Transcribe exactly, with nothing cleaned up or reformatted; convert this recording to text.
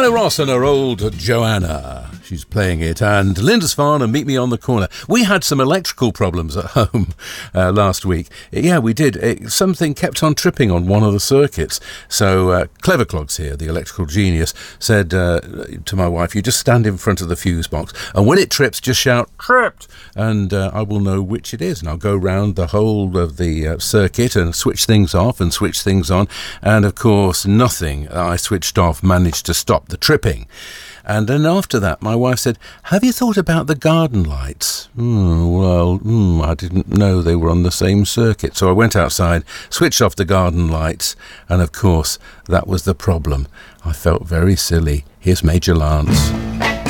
Diana Ross and her old Joanna. She's playing it. And Linda's Farn and Meet Me on the Corner. We had some electrical problems at home uh, last week. Yeah, we did. It, something kept on tripping on one of the circuits. So uh, Clever Clogs here, the electrical genius, said uh, to my wife, you just stand in front of the fuse box, and when it trips, just shout, tripped, and uh, I will know which it is. And I'll go round the whole of the uh, circuit and switch things off and switch things on. And of course, nothing I switched off managed to stop the tripping. And then after that, my wife said, have you thought about the garden lights? Mm, well, mm, I didn't know they were on the same circuit. So I went outside, switched off the garden lights, and of course, that was the problem. I felt very silly. Here's Major Lance.